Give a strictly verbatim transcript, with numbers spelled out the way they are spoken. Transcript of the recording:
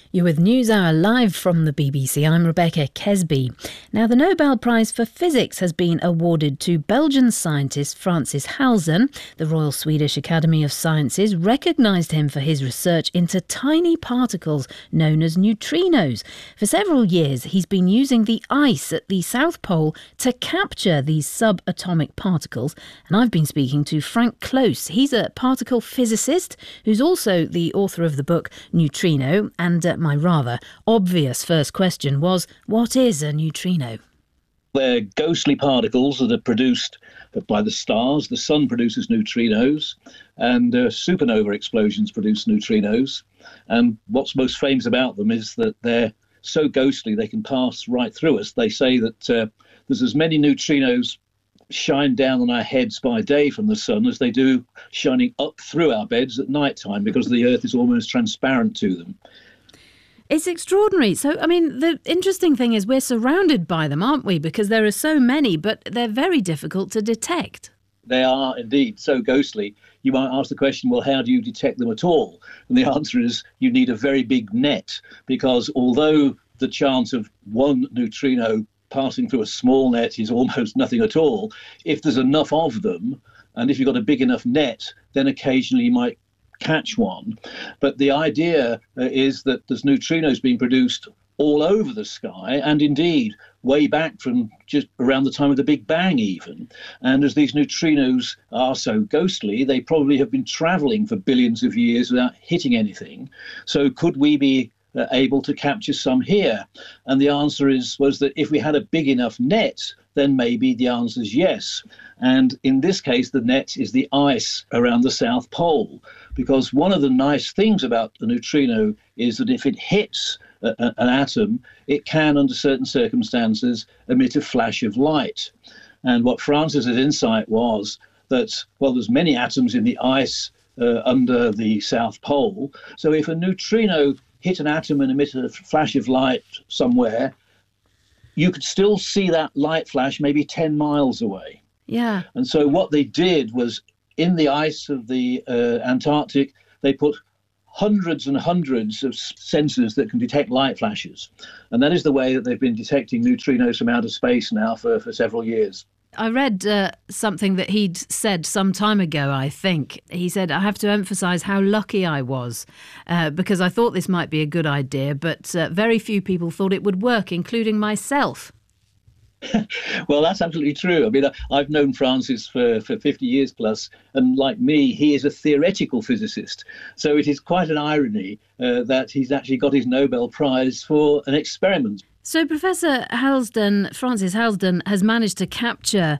You're with NewsHour live from the B B C. I'm Rebecca Kesby. Now, the Nobel Prize for Physics has been awarded to Belgian scientist Francis Halzen. The Royal Swedish Academy of Sciences recognised him for his research into tiny particles known as neutrinos. For several years, he's been using the ice at the South Pole to capture these subatomic particles. And I've been speaking to Frank Close. He's a particle physicist who's also the author of the book Neutrino. And uh, my rather obvious first question was, what is a neutrino? They're ghostly particles that are produced by the stars. The sun produces neutrinos, and uh, supernova explosions produce neutrinos. And what's most famous about them is that they're so ghostly they can pass right through us. They say that uh, there's as many neutrinos shine down on our heads by day from the sun as they do shining up through our beds at night time, because the earth is almost transparent to them. It's extraordinary. So, I mean, the interesting thing is we're surrounded by them, aren't we? Because there are so many, but they're very difficult to detect. They are indeed so ghostly. You might ask the question, well, how do you detect them at all? And the answer is you need a very big net, because although the chance of one neutrino passing through a small net is almost nothing at all, if there's enough of them, and if you've got a big enough net, then occasionally you might catch one. But the idea uh, is that there's neutrinos being produced all over the sky, and indeed way back from just around the time of the Big Bang even. And as these neutrinos are so ghostly, they probably have been travelling for billions of years without hitting anything. So could we be uh, able to capture some here? And the answer is was that if we had a big enough net, then maybe the answer is yes. And in this case, the net is the ice around the South Pole, because one of the nice things about the neutrino is that if it hits a, a, an atom, it can, under certain circumstances, emit a flash of light. And what Francis's insight was that, well, there's many atoms in the ice uh, under the South Pole. So if a neutrino hit an atom and emitted a flash of light somewhere, you could still see that light flash maybe ten miles away. Yeah. And so what they did was, in the ice of the uh, Antarctic, they put hundreds and hundreds of sensors that can detect light flashes. And that is the way that they've been detecting neutrinos from outer space now for, for several years. I read uh, something that he'd said some time ago, I think. He said, I have to emphasise how lucky I was, uh, because I thought this might be a good idea, but uh, very few people thought it would work, including myself. Well, that's absolutely true. I mean, I've known Francis for, for fifty years plus, and like me, he is a theoretical physicist. So it is quite an irony uh, that he's actually got his Nobel Prize for an experiment. So Professor Halzen, Francis Halzen, has managed to capture